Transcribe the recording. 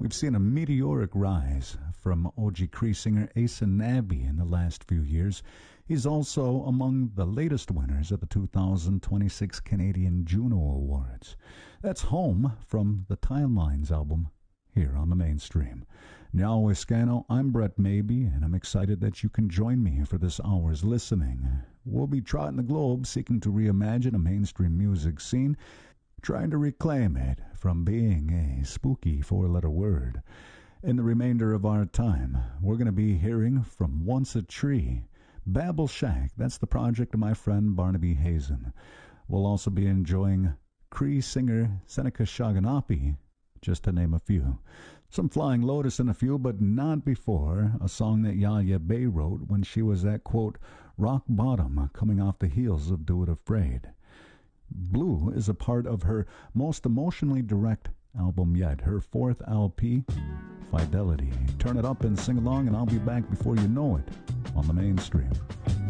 We've seen a meteoric rise from O.G. Cree singer Asa Nabby in the last few years. He's also among the latest winners at the 2026 Canadian Juno Awards. That's Home from the Timelines album here on the Mainstream. Now Escano, I'm Brett Maybe, and I'm excited that you can join me for this hour's listening. We'll be trotting the globe seeking to reimagine a mainstream music scene, trying to reclaim it from being a spooky four-letter word. In the remainder of our time, we're going to be hearing from Once a Tree, Babel Shack, that's the project of my friend Barnaby Hazen. We'll also be enjoying Cree singer Seneca Shaganapi, just to name a few. Some Flying Lotus in a few, but not before a song that Yaya Bay wrote when she was at, quote, rock bottom, coming off the heels of Do It Afraid. Blue is a part of her most emotionally direct album yet, her fourth LP, Fidelity. Turn it up and sing along, and I'll be back before you know it on the Mainstream.